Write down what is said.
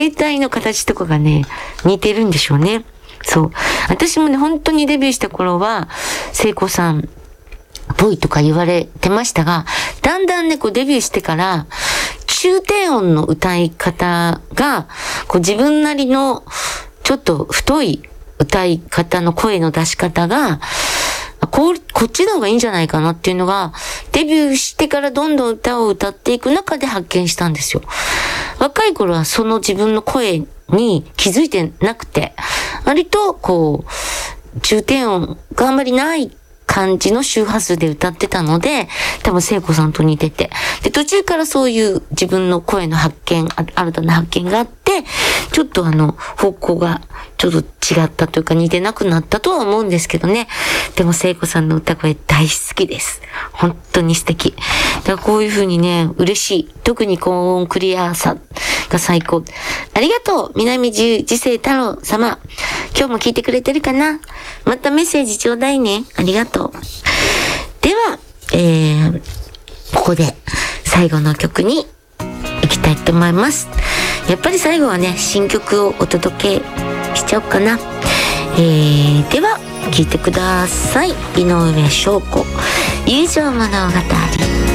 体の形とかがね、似てるんでしょうね。そう。私もね、本当にデビューした頃は、聖子さんっぽいとか言われてましたが、だんだんね、こうデビューしてから、中低音の歌い方が、こう自分なりの、ちょっと太い歌い方の声の出し方が、こっちの方がいいんじゃないかなっていうのが、デビューしてからどんどん歌を歌っていく中で発見したんですよ。若い頃はその自分の声に気づいてなくて、割とこう、中低音があんまりない感じの周波数で歌ってたので、多分聖子さんと似てて。で、途中からそういう自分の声の発見、新たな発見があって、ちょっと方向がちょっと違ったというか似てなくなったとは思うんですけどね。でも聖子さんの歌声大好きです。本当に素敵。だからこういう風にね、嬉しい。特に高音クリアさが最高。ありがとう、南十時世太郎様。今日も聞いてくれてるかな？またメッセージちょうだいね。ありがとう。では、ここで最後の曲に行きたいと思います。やっぱり最後はね、新曲をお届けしちゃおうかな。では、聴いてください。井上翔子、友情物語。